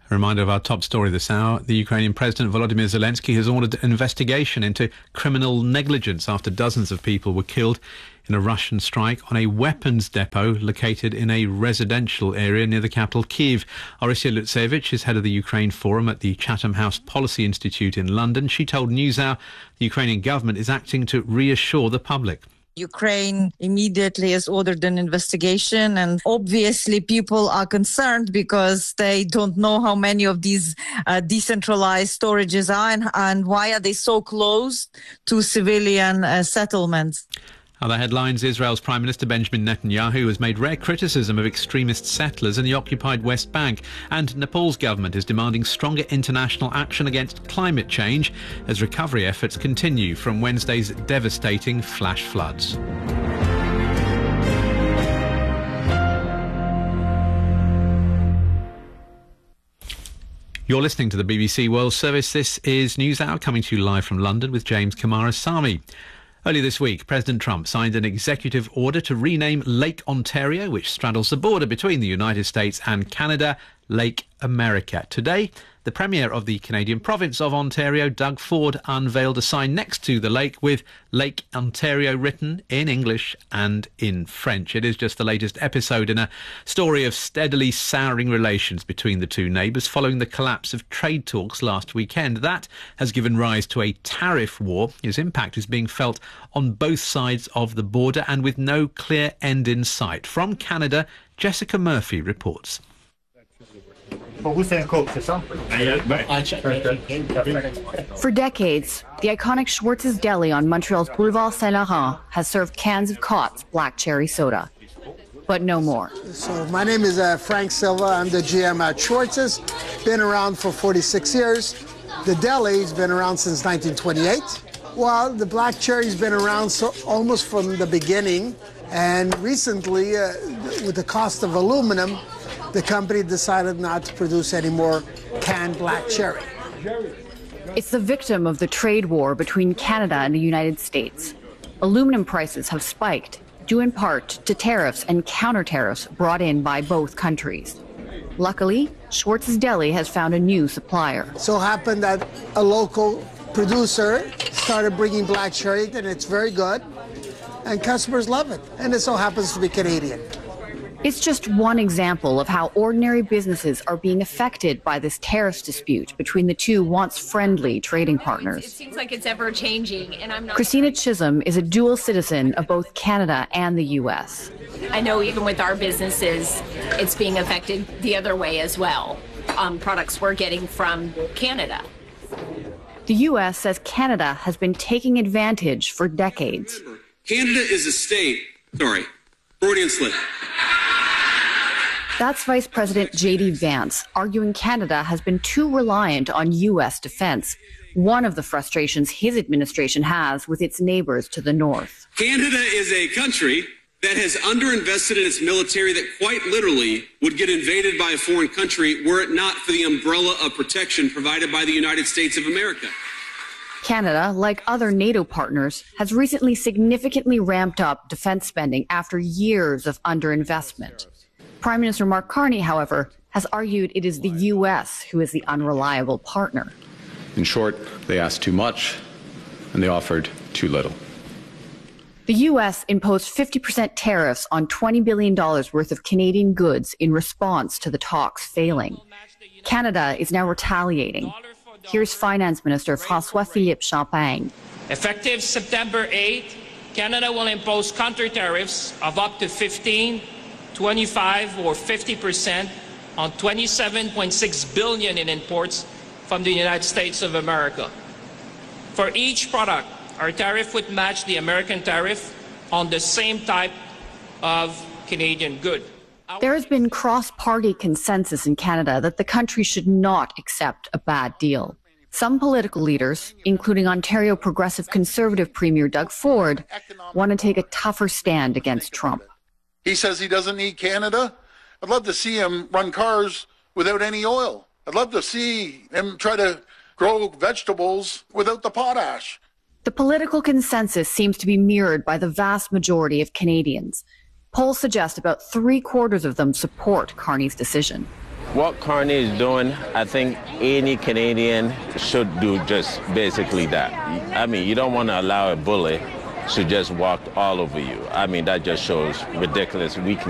A reminder of our top story this hour. The Ukrainian President Volodymyr Zelensky has ordered an investigation into criminal negligence after dozens of people were killed in a Russian strike on a weapons depot located in a residential area near the capital, Kyiv. Orysia Lutsevich is head of the Ukraine Forum at the Chatham House Policy Institute in London. She told NewsHour the Ukrainian government is acting to reassure the public. Ukraine immediately has ordered an investigation, and obviously people are concerned because they don't know how many of these decentralized storages are and why are they so close to civilian settlements. Other headlines: Israel's Prime Minister Benjamin Netanyahu has made rare criticism of extremist settlers in the occupied West Bank, and Nepal's government is demanding stronger international action against climate change as recovery efforts continue from Wednesday's devastating flash floods. You're listening to the BBC World Service. This is NewsHour, coming to you live from London with James Kamarasamy. Earlier this week, President Trump signed an executive order to rename Lake Ontario, which straddles the border between the United States and Canada, Lake America. Today, the Premier of the Canadian province of Ontario, Doug Ford, unveiled a sign next to the lake with Lake Ontario written in English and in French. It is just the latest episode in a story of steadily souring relations between the two neighbours following the collapse of trade talks last weekend. That has given rise to a tariff war. Its impact is being felt on both sides of the border and with no clear end in sight. From Canada, Jessica Murphy reports. For decades, the iconic Schwartz's Deli on Montreal's Boulevard Saint-Laurent has served cans of Cott's black cherry soda. But no more. So my name is Frank Silva. I'm the GM at Schwartz's. Been around for 46 years. The deli's been around since 1928. Well, the black cherry's been around almost from the beginning. And recently, with the cost of aluminum, the company decided not to produce any more canned black cherry. It's the victim of the trade war between Canada and the United States. Aluminum prices have spiked, due in part to tariffs and counter-tariffs brought in by both countries. Luckily, Schwartz's Deli has found a new supplier. So happened that a local producer started bringing black cherry, and it's very good, and customers love it. And it so happens to be Canadian. It's just one example of how ordinary businesses are being affected by this tariffs dispute between the two once-friendly trading partners. It seems like it's ever-changing, and I'm not... Christina Chisholm is a dual citizen of both Canada and the U.S. I know even with our businesses, it's being affected the other way as well. Products we're getting from Canada. The U.S. says Canada has been taking advantage for decades. Canada is a state. Sorry, Freudian slip. That's Vice President J.D. Vance, arguing Canada has been too reliant on U.S. defense, one of the frustrations his administration has with its neighbors to the north. Canada is a country that has underinvested in its military that quite literally would get invaded by a foreign country were it not for the umbrella of protection provided by the United States of America. Canada, like other NATO partners, has recently significantly ramped up defense spending after years of underinvestment. Prime Minister Mark Carney, however, has argued it is the U.S. who is the unreliable partner. In short, they asked too much and they offered too little. The U.S. imposed 50% tariffs on $20 billion worth of Canadian goods in response to the talks failing. Canada is now retaliating. Here's Finance Minister François-Philippe Champagne. Effective September 8, Canada will impose counter-tariffs of up to 15, 25 or 50% on $27.6 billion in imports from the United States of America. For each product, our tariff would match the American tariff on the same type of Canadian good. There has been cross-party consensus in Canada that the country should not accept a bad deal. Some political leaders, including Ontario Progressive Conservative Premier Doug Ford, want to take a tougher stand against Trump. He says he doesn't need Canada. I'd love to see him run cars without any oil. I'd love to see him try to grow vegetables without the potash. The political consensus seems to be mirrored by the vast majority of Canadians. Polls suggest about 3/4 of them support Carney's decision. What Carney is doing, I think any Canadian should do just basically that. I mean, you don't want to allow a bully to just walk all over you. I mean, that just shows ridiculous weakness.